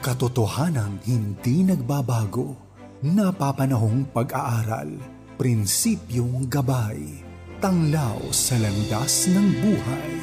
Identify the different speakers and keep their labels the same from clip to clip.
Speaker 1: Katotohanan hindi nagbabago, napapanahong pag-aaral, prinsipyong gabay, tanglaw sa landas ng buhay.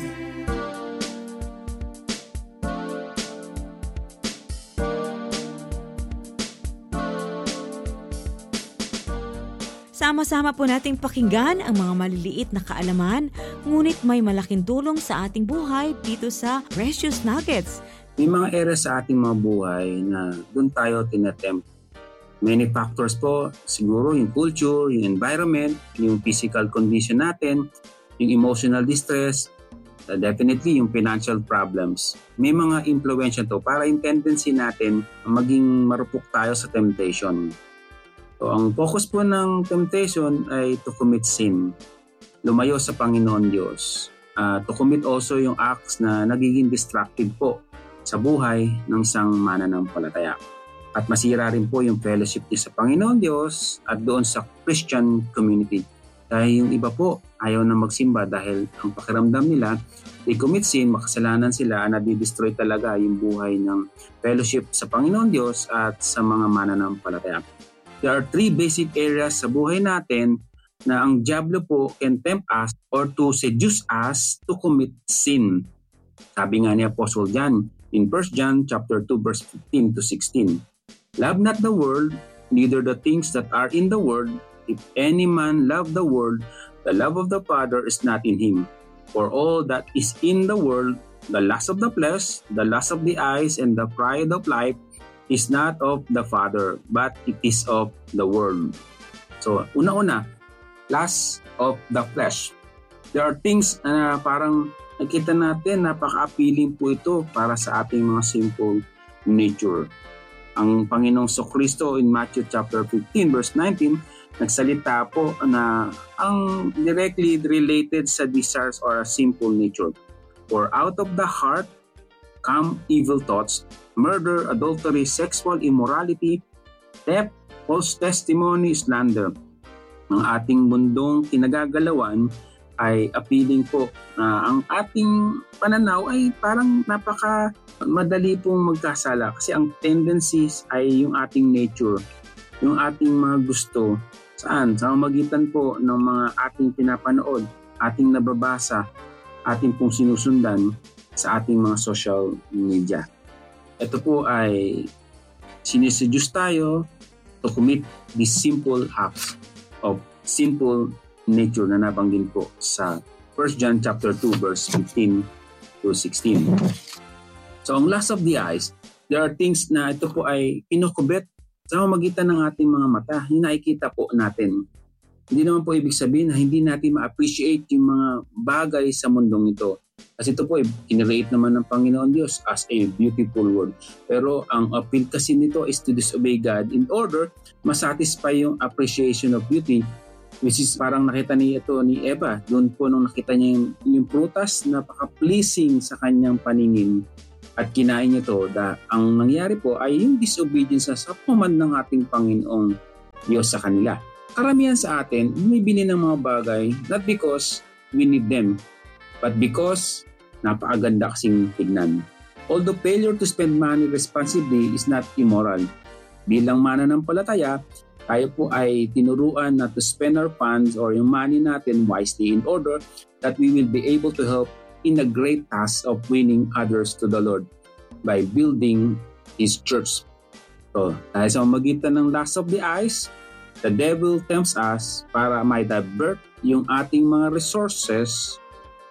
Speaker 2: Sama-sama po nating pakinggan ang mga maliliit na kaalaman, ngunit may malaking tulong sa ating buhay dito sa Precious Nuggets.
Speaker 3: May mga areas sa ating mga buhay na doon tayo tinatempt. Many factors po, siguro yung culture, yung environment, yung physical condition natin, yung emotional distress, definitely yung financial problems. May mga impluwensya to para yung tendency natin maging marupok tayo sa temptation. So, ang focus po ng temptation ay to commit sin, lumayo sa Panginoon Diyos. To commit also yung acts na nagiging destructive po sa buhay ng isang mananampalataya. At masira rin po yung fellowship niya sa Panginoon Diyos at doon sa Christian community. Dahil yung iba po ayaw na magsimba dahil ang pakiramdam nila, they commit sin, makasalanan sila, nadidestroy talaga yung buhay ng fellowship sa Panginoon Diyos at sa mga mananampalataya. There are three basic areas sa buhay natin na ang diablo po can tempt us or to seduce us to commit sin. Sabi nga ni Apostle John in 1 John chapter 2 verse 15 to 16. Love not the world, neither the things that are in the world. If any man love the world, the love of the Father is not in him. For all that is in the world, the lust of the flesh, the lust of the eyes, and the pride of life is not of the Father, but it is of the world. So, una-una, lust of the flesh. There are things na parang nakita natin, napaka-appealing po ito para sa ating mga simple nature. Ang Panginoong Kristo in Matthew chapter 15 verse 19, nagsalita po na ang directly related sa desires or a simple nature. For out of the heart come evil thoughts, murder, adultery, sexual immorality, theft, false testimony, slander. Ang ating mundong kinagagalawan ay appealing po na ang ating pananaw ay parang napaka madali pong magkasala kasi ang tendencies ay yung ating nature, yung ating mga gusto. Saan? Sa magitan po ng mga ating pinapanood, ating nababasa, ating pong sinusundan sa ating mga social media. Ito po ay siniseduce tayo to commit this simple acts of simple nature na nabanggit po sa 1 John chapter 2 verse 15 to 16. So ang lust of the eyes, there are things na ito po ay kinukubit sa pamamagitan ng ating mga mata. Yung nakikita po natin. Hindi naman po ibig sabihin na hindi natin ma-appreciate yung mga bagay sa mundong ito. Kasi ito po ay kinreate naman ng Panginoon Diyos as a beautiful world. Pero ang appeal kasi nito is to disobey God in order masatisfy yung appreciation of beauty, which is parang nakita ni Eva. Doon po nung nakita niya yung prutas, napaka-pleasing sa kanyang paningin at kinain niya to. Ang nangyari po ay yung disobedience sa command ng ating Panginoong Diyos sa kanila. Karamihan sa atin, bumibili ng mga bagay not because we need them, but because napakaganda kasing tignan. Although failure to spend money responsibly is not immoral, bilang mananampalataya, tayo po ay tinuruan na to spend our funds or yung money natin wisely in order that we will be able to help in a great task of winning others to the Lord by building His church. So, dahil sa magitan ng lust of the eyes, the devil tempts us para may divert yung ating mga resources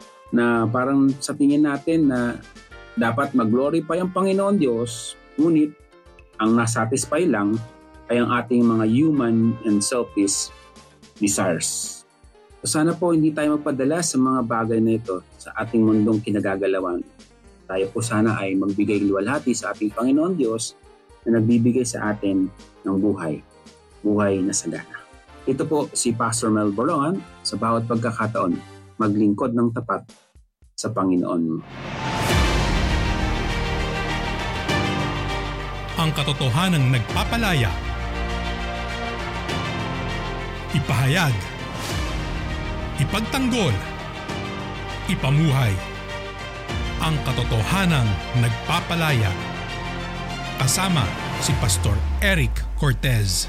Speaker 3: na parang sa tingin natin na dapat mag-glorify ang Panginoon Diyos, ngunit ang nasatisfy lang ay ang ating mga human and selfish desires. So sana po hindi tayo magpadala sa mga bagay na ito sa ating mundong kinagagalawan. Tayo po sana ay magbigay luwalhati sa ating Panginoon Diyos na nagbibigay sa atin ng buhay na sagana. Ito po si Pastor Mel Borongan, sa bawat pagkakataon, maglingkod ng tapat sa Panginoon.
Speaker 4: Ang katotohanang nagpapalaya. Ipahayag. Ipagtanggol. Ipamuhay. Ang katotohanang nagpapalaya. Kasama si Pastor Eric Cortez.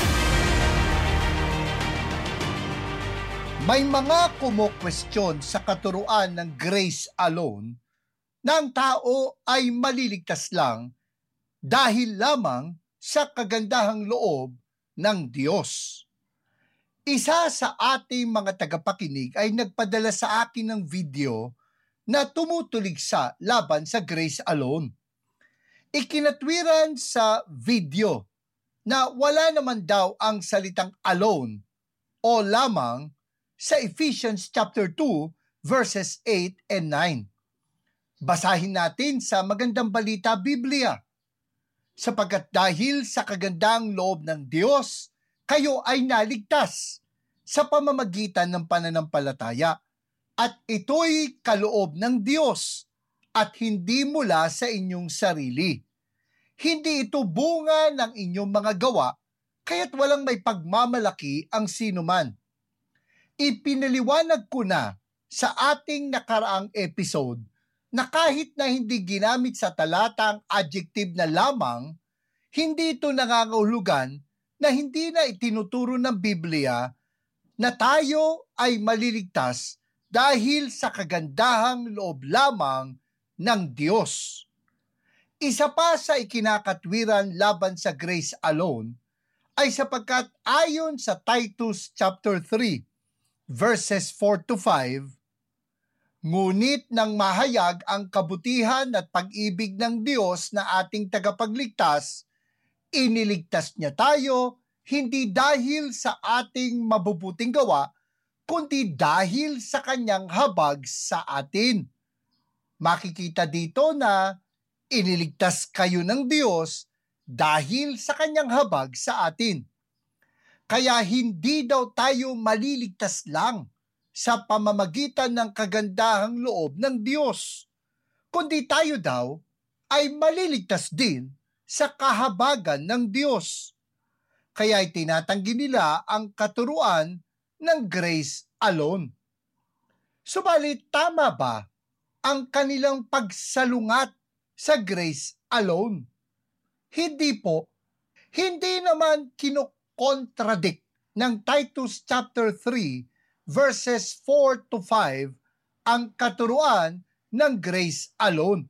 Speaker 5: May mga kumo-question sa katuruan ng grace alone na ang tao ay maliligtas lang dahil lamang sa kagandahang loob ng Diyos. Isa sa ating mga tagapakinig ay nagpadala sa akin ng video na tumutuligsa laban sa grace alone. Ikinatwiran sa video na wala naman daw ang salitang alone o lamang sa Ephesians chapter 2 verses 8 and 9. Basahin natin sa Magandang Balita Biblia. Sapagkat dahil sa kagandang loob ng Diyos, kayo ay naligtas sa pamamagitan ng pananampalataya, at ito'y kaloob ng Diyos at hindi mula sa inyong sarili. Hindi ito bunga ng inyong mga gawa, kaya't walang may pagmamalaki ang sinuman. Ipinaliwanag ko na sa ating nakaraang episode na kahit na hindi ginamit sa talata ang adjective na lamang, hindi ito nangangahulugan na hindi na itinuturo ng Biblia na tayo ay maliligtas dahil sa kagandahang loob lamang ng Diyos. Isa pa sa ikinakatwiran laban sa grace alone ay sapagkat ayon sa Titus chapter 3 verses 4 to 5, ngunit nang mahayag ang kabutihan at pag-ibig ng Diyos na ating tagapagligtas, iniligtas niya tayo hindi dahil sa ating mabubuting gawa, kundi dahil sa kanyang habag sa atin. Makikita dito na iniligtas kayo ng Diyos dahil sa kanyang habag sa atin. Kaya hindi daw tayo maliligtas lang sa pamamagitan ng kagandahang loob ng Diyos, kundi tayo daw ay maliligtas din sa kahabagan ng Diyos. Kaya itinatanggi nila ang katuruan ng grace alone. Subalit tama ba ang kanilang pagsalungat sa grace alone? Hindi po. Hindi naman kinokontradict ng Titus chapter 3 verses 4 to 5 ang katuruan ng grace alone.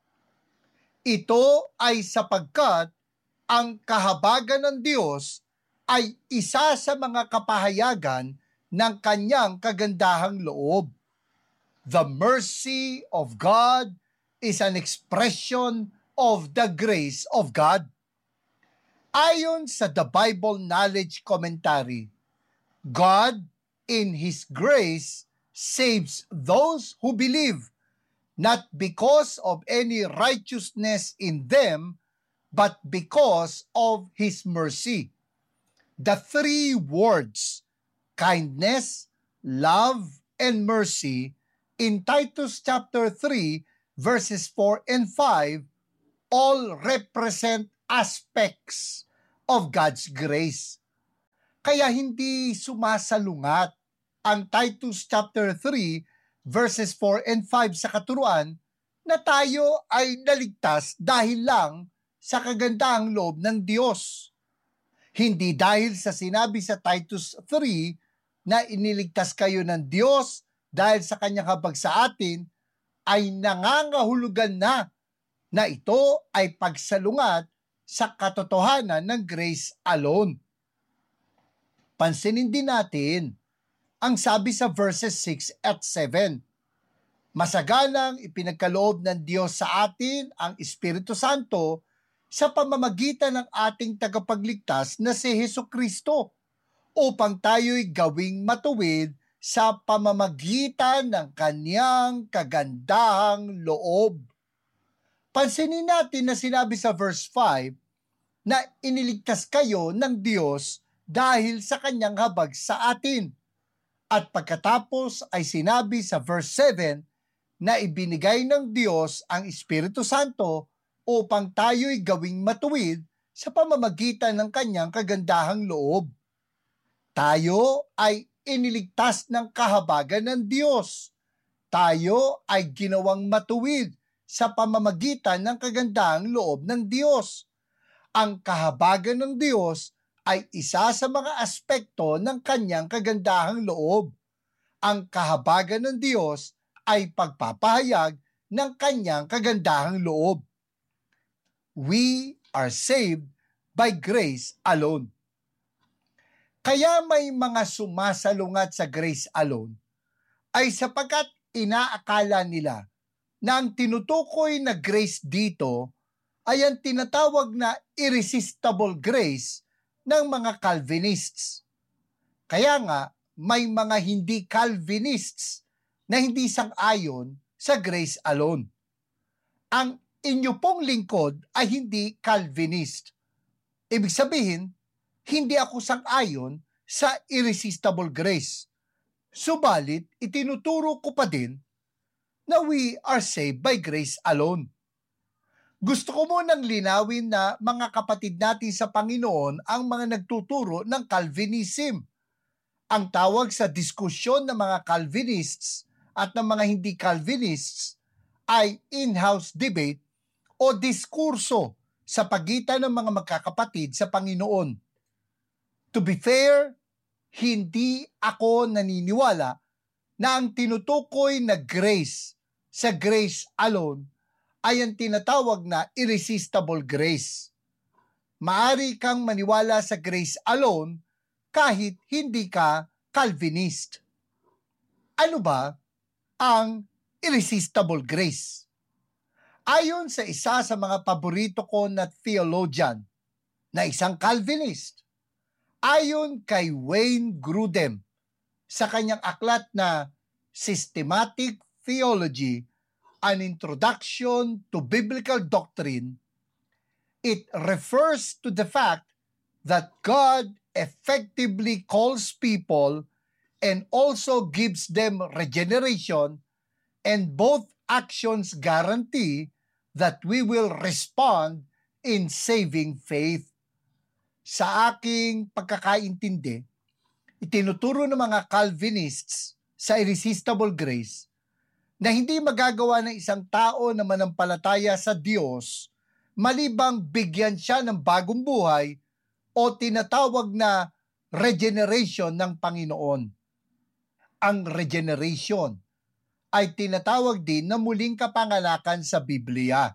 Speaker 5: Ito ay sapagkat ang kahabagan ng Diyos ay isa sa mga kapahayagan ng kanyang kagandahang loob. The mercy of God is an expression of the grace of God. Ayon sa The Bible Knowledge Commentary, God in His grace saves those who believe, not because of any righteousness in them, but because of His mercy. The three words, kindness, love, and mercy, in Titus chapter 3, verses 4 and 5, all represent aspects of God's grace. Kaya hindi sumasalungat ang Titus chapter 3, verses 4 and 5 sa katuruan na tayo ay naligtas dahil lang sa kagandahang loob ng Diyos. Hindi dahil sa sinabi sa Titus 3 na iniligtas kayo ng Diyos dahil sa kanyang habag sa atin, ay nangangahulugan na ito ay pagsalungat sa katotohanan ng grace alone. Pansinin din natin ang sabi sa verses 6 at 7. Masagalang ipinagkaloob ng Diyos sa atin ang Espiritu Santo sa pamamagitan ng ating tagapagligtas na si Hesukristo, upang tayo'y gawing matuwid sa pamamagitan ng kanyang kagandahang loob. Pansinin natin na sinabi sa verse 5 na iniligtas kayo ng Diyos dahil sa kanyang habag sa atin. At pagkatapos ay sinabi sa verse 7 na ibinigay ng Diyos ang Espiritu Santo upang tayo'y gawing matuwid sa pamamagitan ng kanyang kagandahang loob. Tayo ay iniligtas ng kahabagan ng Diyos. Tayo ay ginawang matuwid sa pamamagitan ng kagandahang loob ng Diyos. Ang kahabagan ng Diyos ay isa sa mga aspekto ng kanyang kagandahang loob. Ang kahabagan ng Diyos ay pagpapahayag ng kanyang kagandahang loob. We are saved by grace alone. Kaya may mga sumasalungat sa grace alone ay sapagkat inaakala nila na ang tinutukoy na grace dito ay ang tinatawag na irresistible grace ng mga Calvinists. Kaya nga, may mga hindi Calvinists na hindi sang-ayon sa grace alone. Ang inyo pong lingkod ay hindi Calvinist. Ibig sabihin, hindi ako sang-ayon sa irresistible grace. Subalit, itinuturo ko pa din na we are saved by grace alone. Gusto ko munang linawin na mga kapatid natin sa Panginoon ang mga nagtuturo ng Calvinism. Ang tawag sa diskusyon ng mga Calvinists at ng mga hindi Calvinists ay in-house debate o diskurso sa pagitan ng mga magkakapatid sa Panginoon. To be fair, hindi ako naniniwala na ang tinutukoy na grace sa grace alone ay ang tinatawag na irresistible grace. Maari kang maniwala sa grace alone kahit hindi ka Calvinist. Ano ba ang irresistible grace? Ayon sa isa sa mga paborito ko na theologian na isang Calvinist, ayon kay Wayne Grudem sa kanyang aklat na Systematic Theology, An Introduction to Biblical Doctrine, it refers to the fact that God effectively calls people and also gives them regeneration, and both actions guarantee that we will respond in saving faith. Sa aking pagkakaintindi, itinuturo ng mga Calvinists sa irresistible grace na hindi magagawa ng isang tao na manampalataya sa Diyos malibang bigyan siya ng bagong buhay o tinatawag na regeneration ng Panginoon. Ang regeneration ay tinatawag din na muling kapanganakan sa Biblia.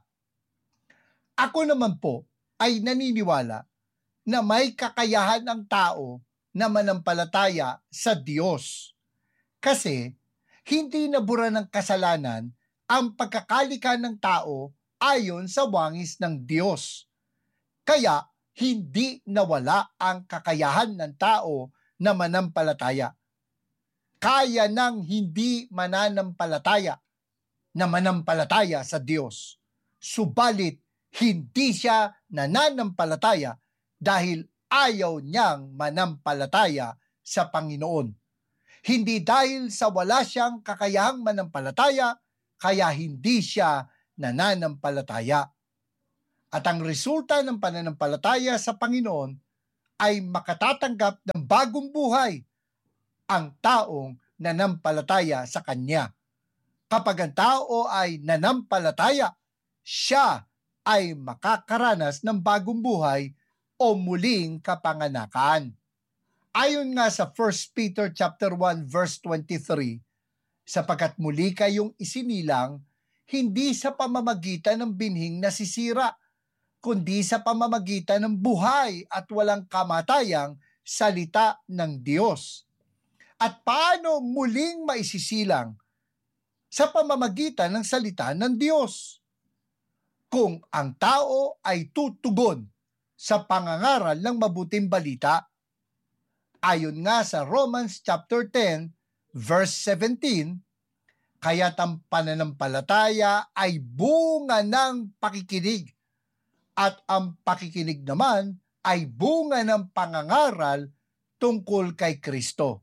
Speaker 5: Ako naman po ay naniniwala na may kakayahan ang tao na manampalataya sa Diyos. Kasi hindi nabura ng kasalanan ang pagkakalika ng tao ayon sa wangis ng Diyos. Kaya hindi nawala ang kakayahan ng tao na manampalataya. Kaya ng hindi mananampalataya na manampalataya sa Diyos. Subalit, hindi siya nananampalataya dahil ayaw niyang manampalataya sa Panginoon. Hindi dahil sa wala siyang kakayahang manampalataya, kaya hindi siya nananampalataya. At ang resulta ng pananampalataya sa Panginoon ay makatatanggap ng bagong buhay ang taong nanampalataya sa Kanya. Kapag ang tao ay nanampalataya, siya ay makakaranas ng bagong buhay o muling kapanganakan. Ayon nga sa 1 Peter chapter 1 verse 23, sapagkat muli kayong isinilang hindi sa pamamagitan ng binhing nasisira, kundi sa pamamagitan ng buhay at walang kamatayang salita ng Diyos. At paano muling maisisilang? Sa pamamagitan ng salita ng Diyos. Kung ang tao ay tutugon sa pangangaral ng mabuting balita, ayon nga sa Romans chapter 10 verse 17, kaya't ang pananampalataya ay bunga ng pakikinig, at ang pakikinig naman ay bunga ng pangangaral tungkol kay Kristo.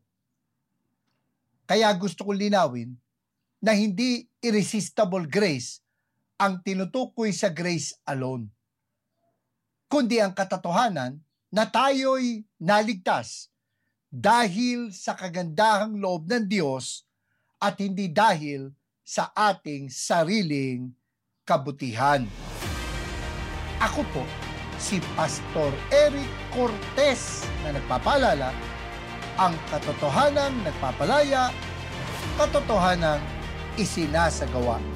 Speaker 5: Kaya gusto kong linawin na hindi irresistible grace ang tinutukoy sa grace alone, kundi ang katotohanan na tayo'y naligtas dahil sa kagandahang loob ng Diyos at hindi dahil sa ating sariling kabutihan. Ako po si Pastor Eric Cortez na nagpapaalala, ang katotohanang nagpapalaya, katotohanang isinasagawa.